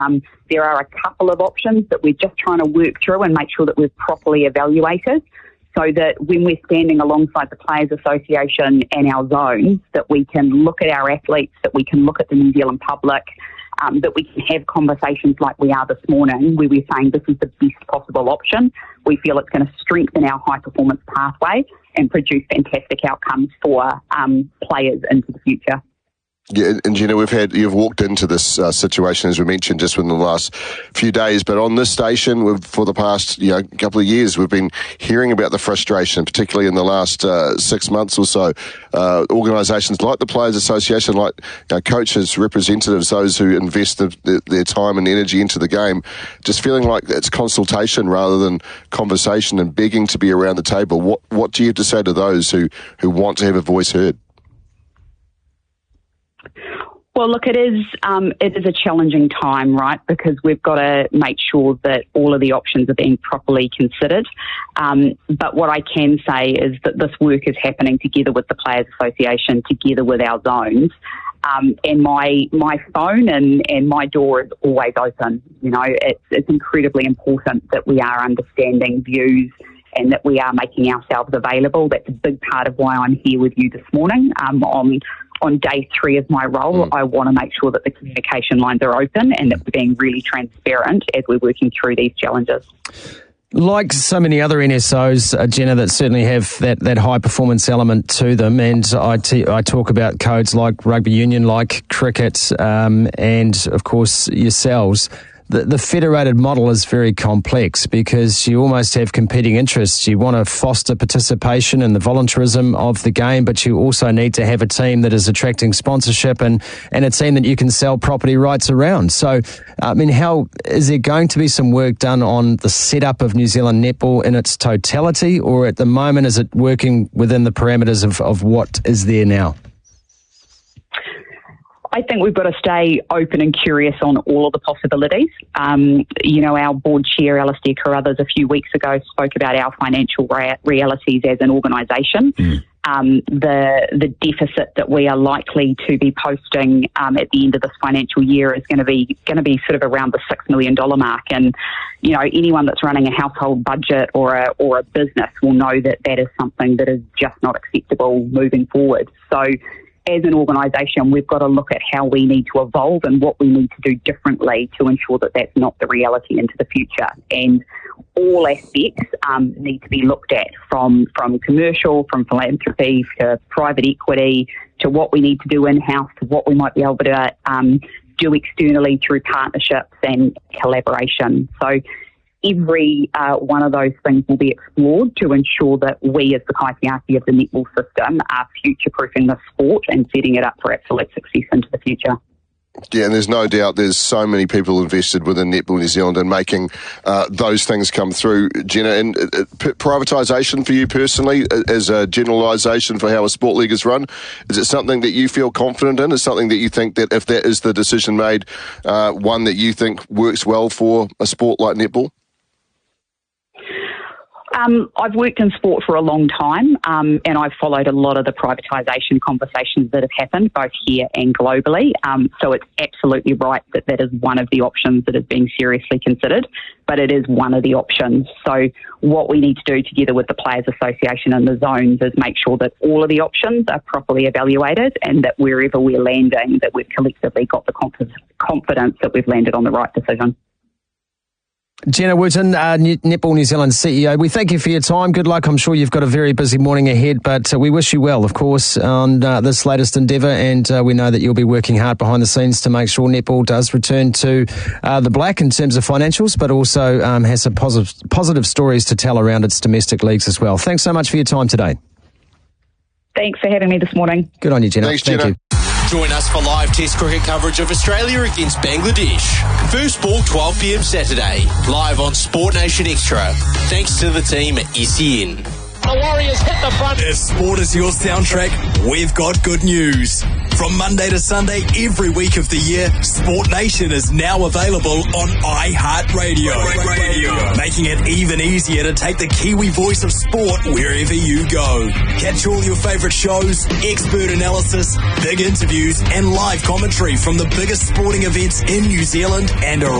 There are a couple of options that we're just trying to work through and make sure that we've properly evaluated, so that when we're standing alongside the Players Association and our zones, that we can look at our athletes, that we can look at the New Zealand public, that we can have conversations like we are this morning, where we're saying this is the best possible option. We feel it's going to strengthen our high performance pathway and produce fantastic outcomes for players into the future. Yeah, and Jenna, you've walked into this situation, as we mentioned, just within the last few days, but on this station, for the past couple of years, we've been hearing about the frustration, particularly in the last 6 months or so. Organisations like the Players Association, like coaches, representatives, those who invest their time and energy into the game, just feeling like it's consultation rather than conversation and begging to be around the table. What do you have to say to those who want to have a voice heard? Well, look, it is a challenging time, right? Because we've got to make sure that all of the options are being properly considered. But what I can say is that this work is happening together with the Players Association, together with our zones. And my phone and my door is always open. It's incredibly important that we are understanding views and that we are making ourselves available. That's a big part of why I'm here with you this morning. On day 3 of my role, I want to make sure that the communication lines are open and that we're being really transparent as we're working through these challenges. Like so many other NSOs, Jenna, that certainly have that high performance element to them, and I talk about codes like rugby union, like cricket, and of course yourselves. The federated model is very complex because you almost have competing interests. You want to foster participation and the voluntarism of the game, but you also need to have a team that is attracting sponsorship and a team that you can sell property rights around. So, how is there going to be some work done on the setup of New Zealand netball in its totality, or at the moment is it working within the parameters of what is there now? I think we've got to stay open and curious on all of the possibilities. Our board chair, Alistair Carruthers, a few weeks ago spoke about our financial realities as an organisation. The deficit that we are likely to be posting at the end of this financial year is going to be sort of around the $6 million mark. And anyone that's running a household budget or a business will know that is something that is just not acceptable moving forward. So, as an organisation, we've got to look at how we need to evolve and what we need to do differently to ensure that that's not the reality into the future. And all aspects need to be looked at, from commercial, from philanthropy to private equity, to what we need to do in-house, to what we might be able to do externally through partnerships and collaboration. So every one of those things will be explored to ensure that we, as the Kaitiaki of the netball system, are future-proofing the sport and setting it up for absolute success into the future. Yeah, and there's no doubt there's so many people invested within Netball New Zealand and making those things come through. Jenna, and privatisation for you personally, as a generalisation for how a sport league is run, is it something that you feel confident in? Is something that you think that if that is the decision made, one that you think works well for a sport like netball? I've worked in sport for a long time, and I've followed a lot of the privatisation conversations that have happened, both here and globally. So it's absolutely right that is one of the options that is being seriously considered, but it is one of the options. So what we need to do together with the Players Association and the zones is make sure that all of the options are properly evaluated and that wherever we're landing, that we've collectively got the confidence that we've landed on the right decision. Jenna Wooten, Netball New Zealand CEO, we thank you for your time. Good luck. I'm sure you've got a very busy morning ahead, but we wish you well, of course, on this latest endeavour, and we know that you'll be working hard behind the scenes to make sure netball does return to the black in terms of financials, but also has some positive stories to tell around its domestic leagues as well. Thanks so much for your time today. Thanks for having me this morning. Good on you, Jenna. Thanks, Jenna. Thank you. Join us for live Test cricket coverage of Australia against Bangladesh. First ball 12 p.m. Saturday, live on Sport Nation Extra. Thanks to the team at SEN. The Warriors hit the front. If sport is your soundtrack, we've got good news. From Monday to Sunday, every week of the year, Sport Nation is now available on iHeartRadio. Making it even easier to take the Kiwi voice of sport wherever you go. Catch all your favourite shows, expert analysis, big interviews, and live commentary from the biggest sporting events in New Zealand and around